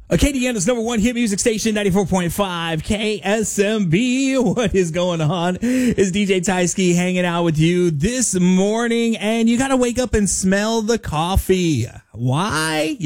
Acadiana's number one hit music station, 94.5 KSMB. What is going on? It's DJ Tyski hanging out with you this morning, and you got to wake up and smell the coffee. Why?